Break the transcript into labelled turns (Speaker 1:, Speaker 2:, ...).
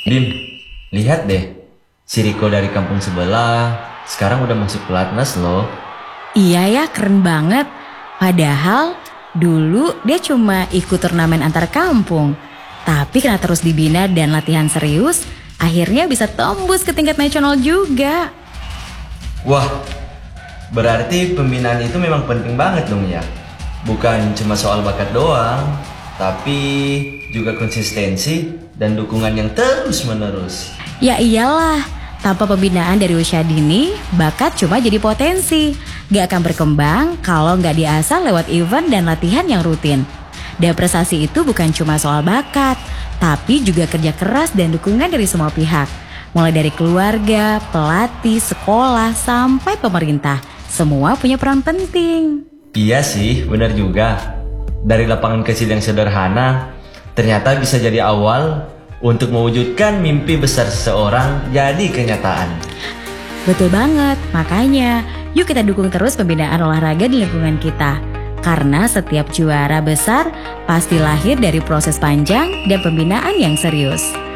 Speaker 1: Bim, lihat deh. Si Riko dari kampung sebelah sekarang udah masuk pelatnas loh.
Speaker 2: Iya ya, keren banget. Padahal dulu dia cuma ikut turnamen antar kampung. Tapi karena terus dibina dan latihan serius, akhirnya bisa tembus ke tingkat nasional juga.
Speaker 1: Wah, berarti pembinaan itu memang penting banget dong ya. Bukan cuma soal bakat doang, tapi juga konsistensi dan dukungan yang terus menerus.
Speaker 2: Ya iyalah, tanpa pembinaan dari usia dini, bakat cuma jadi potensi. Gak akan berkembang kalau gak diasah lewat event dan latihan yang rutin. Dan prestasi itu bukan cuma soal bakat, tapi juga kerja keras dan dukungan dari semua pihak. Mulai dari keluarga, pelatih, sekolah, sampai pemerintah. Semua punya peran penting.
Speaker 1: Iya sih, benar juga. Dari lapangan kecil yang sederhana, ternyata bisa jadi awal untuk mewujudkan mimpi besar seseorang jadi kenyataan.
Speaker 2: Betul banget, makanya yuk kita dukung terus pembinaan olahraga di lingkungan kita. Karena setiap juara besar pasti lahir dari proses panjang dan pembinaan yang serius.